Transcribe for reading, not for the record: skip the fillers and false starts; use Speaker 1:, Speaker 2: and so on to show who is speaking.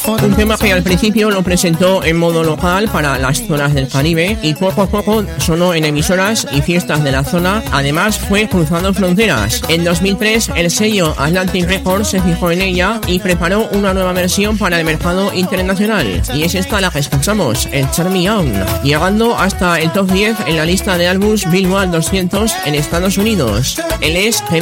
Speaker 1: Un tema que al principio lo presentó en modo local para las zonas del Caribe y poco a poco sonó en emisoras y fiestas de la zona. Además fue cruzando fronteras. En 2003 el sello Atlantic Records se fijó en ella y preparó una nueva versión para el mercado internacional. Y es esta la que escuchamos, el Turn Me On, llegando hasta el top 10 en la lista de álbumes Billboard 200 en Estados Unidos. Él es